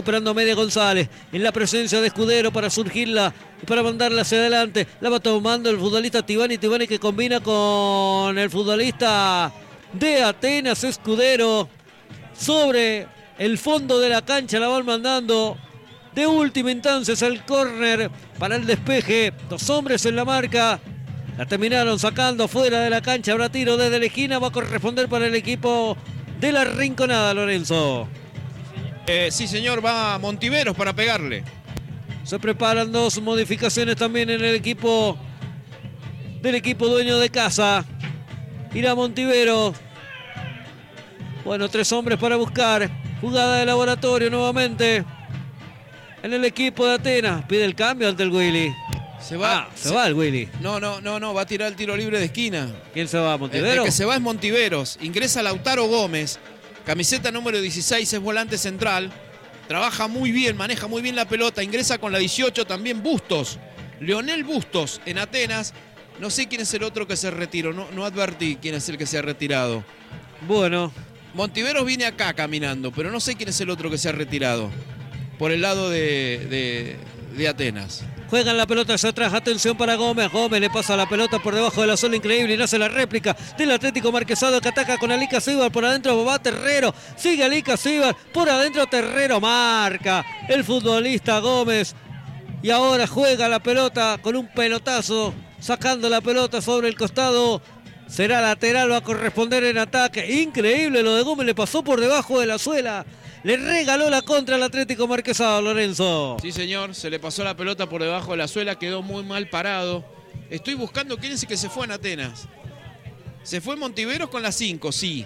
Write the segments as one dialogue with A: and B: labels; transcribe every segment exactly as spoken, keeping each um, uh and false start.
A: recuperando a Media González. En la presencia de Escudero para surgirla y para mandarla hacia adelante. La va tomando el futbolista Tibani. Tibani que combina con el futbolista de Atenas, Escudero. Sobre el fondo de la cancha la van mandando de última instancia al córner para el despeje. Dos hombres en la marca. La terminaron sacando fuera de la cancha. Habrá tiro desde la esquina. Va a corresponder para el equipo de la Rinconada, Lorenzo.
B: Eh, sí, señor. Va Montiveros para pegarle.
A: Se preparan dos modificaciones también en el equipo del equipo dueño de casa. Irá Montiveros. Bueno, tres hombres para buscar. Jugada de laboratorio nuevamente en el equipo de Atenas. Pide el cambio ante el Willy.
B: Se va.
A: Ah, se, se va el Willy.
B: No, no, no, no. Va a tirar el tiro libre de esquina.
A: ¿Quién se va? ¿Montiveros?
B: El, el que se va es Montiveros. Ingresa Lautaro Gómez. Camiseta número dieciséis, es volante central. Trabaja muy bien, maneja muy bien la pelota. Ingresa con la dieciocho también Bustos. Leonel Bustos en Atenas. No sé quién es el otro que se retiró. No, no advertí quién es el que se ha retirado.
A: Bueno.
B: Montiveros viene acá caminando, pero no sé quién es el otro que se ha retirado. Por el lado de, de, de Atenas.
A: Juegan la pelota hacia atrás, atención para Gómez. Gómez le pasa la pelota por debajo de la zona increíble y nace la réplica del Atlético Marquesado que ataca con Alica Cibar. Por adentro va Terrero, sigue Alica Cibar, por adentro Terrero marca el futbolista Gómez. Y ahora juega la pelota con un pelotazo, sacando la pelota sobre el costado. Será lateral, va a corresponder en ataque. Increíble lo de Gómez, le pasó por debajo de la suela. Le regaló la contra al Atlético Marquesado, Lorenzo.
B: Sí, señor, se le pasó la pelota por debajo de la suela, quedó muy mal parado. Estoy buscando quién es el que se fue en Atenas. Se fue Montiveros con la cinco, sí.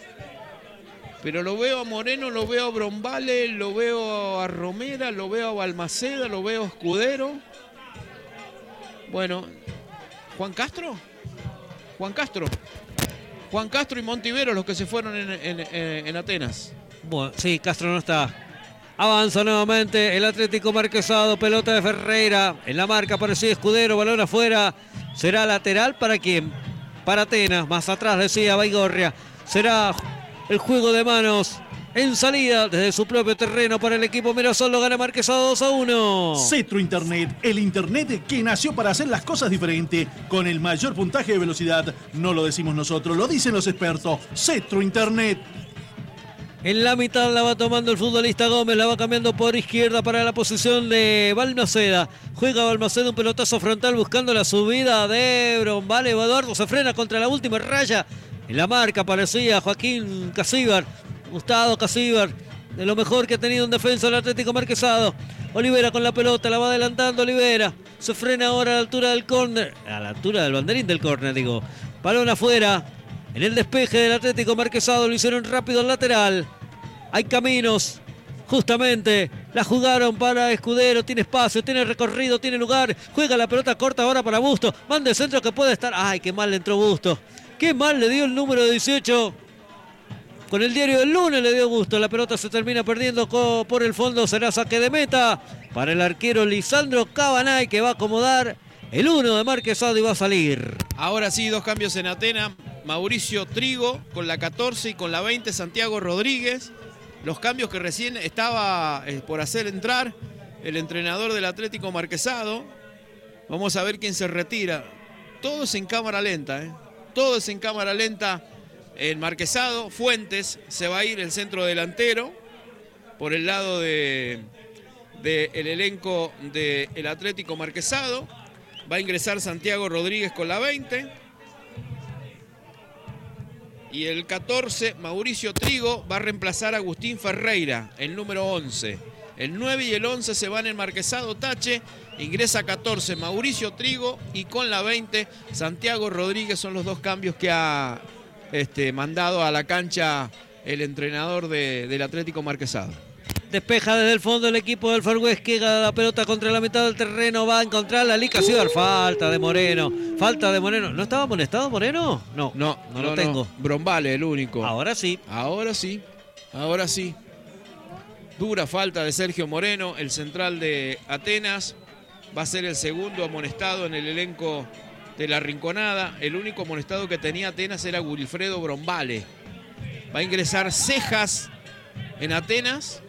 B: Pero lo veo a Moreno, lo veo a Brombale, lo veo a Romera, lo veo a Balmaceda, lo veo a Escudero. Bueno, ¿Juan Castro? Juan Castro. Juan Castro y Montiveros los que se fueron en, en, en, en Atenas.
A: Bueno, sí, Castro no está. Avanza nuevamente el Atlético Marquesado. Pelota de Ferreira. En la marca aparecía Escudero. Balón afuera. ¿Será lateral para quién? Para Atenas. Más atrás decía Baigorria. Será el juego de manos en salida desde su propio terreno para el equipo Mirasol. Lo gana Marquesado dos a uno.
C: Cetro Internet, el internet que nació para hacer las cosas diferente, con el mayor puntaje de velocidad. No lo decimos nosotros, lo dicen los expertos. Cetro Internet.
A: En la mitad la va tomando el futbolista Gómez, la va cambiando por izquierda para la posición de Balmaceda. Juega Balmaceda un pelotazo frontal buscando la subida de Brombale. Eduardo se frena contra la última raya. En la marca aparecía Joaquín Casíbar. Gustavo Casíbar, de lo mejor que ha tenido en defensa el Atlético Marquesado. Olivera con la pelota, la va adelantando Olivera. Se frena ahora a la altura del córner. A la altura del banderín del córner, digo. Balón afuera. En el despeje del Atlético Marquesado lo hicieron rápido al lateral. Hay caminos. Justamente la jugaron para Escudero. Tiene espacio, tiene recorrido, tiene lugar. Juega la pelota corta ahora para Busto. Manda el centro que puede estar. Ay, qué mal le entró Busto. Qué mal le dio el número dieciocho. Con el diario del lunes le dio gusto. La pelota se termina perdiendo por el fondo. Será saque de meta para el arquero Lisandro Cabanay, que va a acomodar el uno de Marquesado y va a salir.
B: Ahora sí, dos cambios en Atenas. Mauricio Trigo con la catorce y con la veinte Santiago Rodríguez. Los cambios que recién estaba eh, por hacer entrar el entrenador del Atlético Marquesado. Vamos a ver quién se retira. Todo es en cámara lenta, ¿eh? Todo es en cámara lenta. El Marquesado, Fuentes, se va a ir el centro delantero por el lado de, de el elenco del Atlético Marquesado. Va a ingresar Santiago Rodríguez con la veinte. Y el catorce, Mauricio Trigo, va a reemplazar a Agustín Ferreira, el número once. El nueve y el once se van en Marquesado Tache. Ingresa catorce, Mauricio Trigo. Y con la veinte, Santiago Rodríguez. Son los dos cambios que ha... Este, mandado a la cancha el entrenador de, del Atlético Marquesado.
A: Despeja desde el fondo el equipo del Farwest, que gana la pelota contra la mitad del terreno. Va a encontrar la Lica Ciudad. Falta de Moreno. Falta de Moreno. ¿No estaba amonestado Moreno? No,
B: no,
A: no, no
B: lo
A: no, tengo.
B: No. Brombale, el único.
A: Ahora sí.
B: Ahora sí. Ahora sí. Dura falta de Sergio Moreno, el central de Atenas. Va a ser el segundo amonestado en el elenco de la Rinconada. El único amonestado que tenía Atenas era Wilfredo Brombale. Va a ingresar Cejas en Atenas.